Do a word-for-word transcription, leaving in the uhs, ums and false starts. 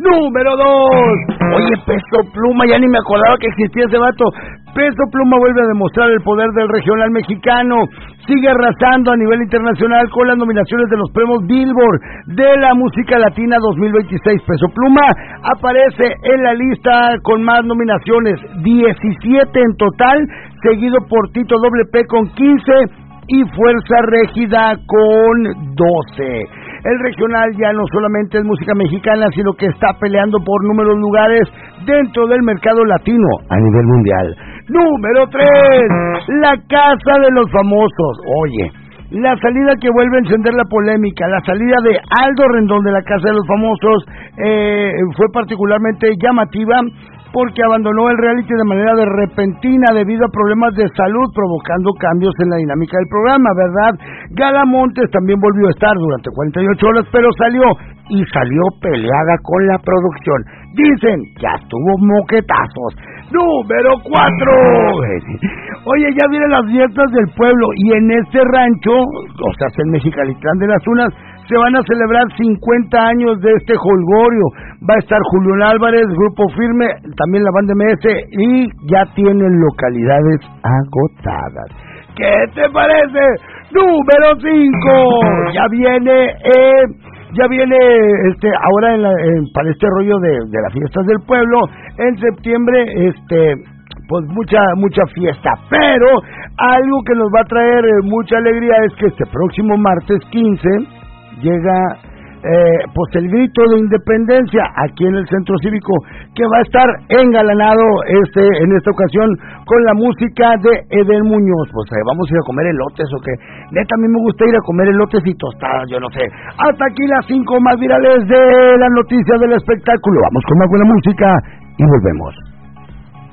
Número dos. Oye, Peso Pluma, ya ni me acordaba que existía ese vato. Peso Pluma vuelve a demostrar el poder del regional mexicano. Sigue arrasando a nivel internacional con las nominaciones de los premios Billboard de la música latina dos mil veintiséis. Peso Pluma aparece en la lista con más nominaciones, diecisiete en total, seguido por Tito Doble P con quince y Fuerza Régida con doce. El regional ya no solamente es música mexicana, sino que está peleando por números lugares dentro del mercado latino a nivel mundial. Número tres, La Casa de los Famosos. Oye, la salida que vuelve a encender la polémica, la salida de Aldo Rendón de La Casa de los Famosos eh, fue particularmente llamativa porque abandonó el reality de manera de repentina debido a problemas de salud, provocando cambios en la dinámica del programa, ¿verdad? Gala Montes también volvió a estar durante cuarenta y ocho horas, pero salió, y salió peleada con la producción. Dicen, ya estuvo moquetazos. Número cuatro. Oye, ya vienen las fiestas del pueblo, y en este rancho, o sea, en Mexicalitlán de las Tunas, se van a celebrar cincuenta años de este jolgorio. Va a estar Julián Álvarez, Grupo Firme, también la banda M S, y ya tienen localidades agotadas. ¿Qué te parece? Número cinco. Ya viene, eh, ya viene, este, ahora en la, en, para este rollo de, de las fiestas del pueblo, en septiembre, este, pues mucha, mucha fiesta. Pero algo que nos va a traer eh, mucha alegría es que este próximo martes quince llega eh, pues el grito de independencia aquí en el Centro Cívico, que va a estar engalanado este en esta ocasión con la música de Edel Muñoz. Pues eh, vamos a ir a comer elotes o qué. Neta, a mí me gusta ir a comer elotes y tostadas, yo no sé. Hasta aquí las cinco más virales de las noticias del espectáculo. Vamos con más buena música y volvemos.